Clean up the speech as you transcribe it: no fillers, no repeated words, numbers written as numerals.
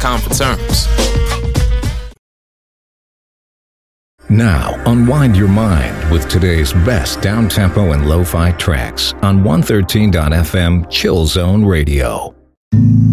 .com for terms. Now, unwind your mind with today's best down-tempo and lo-fi tracks on 113.FM Chill Zone Radio.